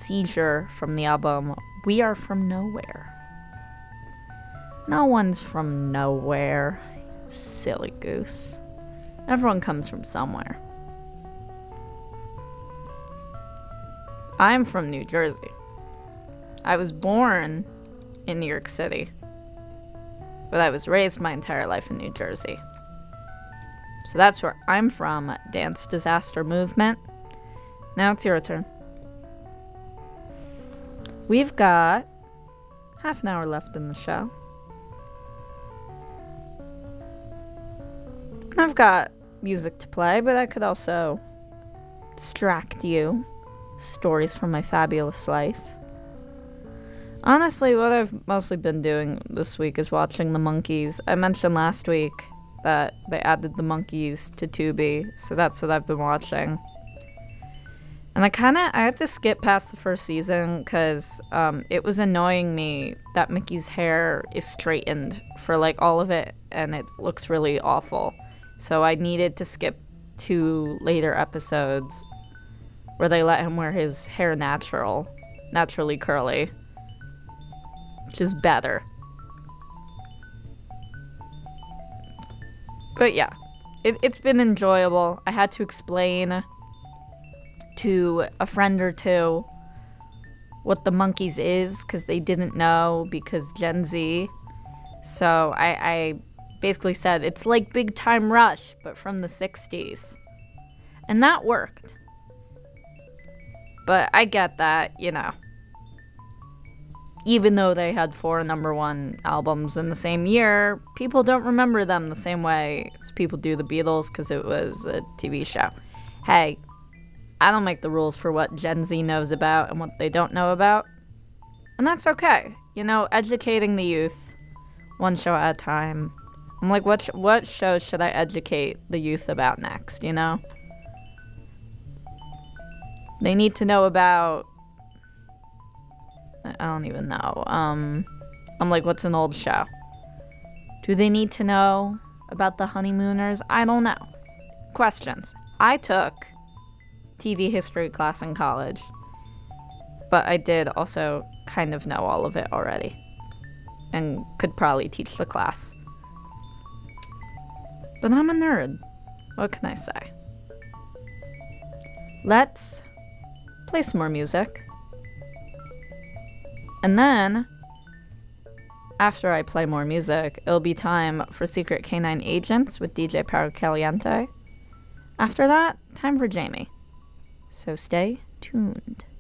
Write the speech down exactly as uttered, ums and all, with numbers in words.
Seizure from the album We Are From Nowhere. No one's from nowhere, silly goose. Everyone comes from somewhere. I'm from New Jersey. I was born in New York City, but I was raised my entire life in New Jersey. So that's where I'm from, Dance Disaster Movement. Now it's your turn. We've got half an hour left in the show. And I've got music to play, but I could also distract you. Stories from my fabulous life. Honestly, what I've mostly been doing this week is watching The Monkees. I mentioned last week that they added The Monkees to Tubi, so that's what I've been watching. And I kind of, I had to skip past the first season because um, it was annoying me that Mickey's hair is straightened for like all of it, and it looks really awful. So I needed to skip to later episodes where they let him wear his hair natural, naturally curly, which is better. But yeah, it, it's been enjoyable. I had to explain to a friend or two what the Monkees is, because they didn't know, because Gen Z. So I, I basically said, it's like Big Time Rush, but from the sixties. And that worked. But I get that, you know. Even though they had four number one albums in the same year, people don't remember them the same way as people do the Beatles because it was a T V show. Hey, I don't make the rules for what Gen Z knows about and what they don't know about. And that's okay. You know, educating the youth, one show at a time. I'm like, what, sh- what show should I educate the youth about next, you know? They need to know about... I don't even know. Um, I'm like, what's an old show? Do they need to know about the Honeymooners? I don't know. Questions. I took T V history class in college, but I did also kind of know all of it already and could probably teach the class. But I'm a nerd. What can I say? Let's play some more music. And then, after I play more music, it'll be time for Secret Canine Agents with D J Perro Caliente. After that, time for Jamie. So stay tuned.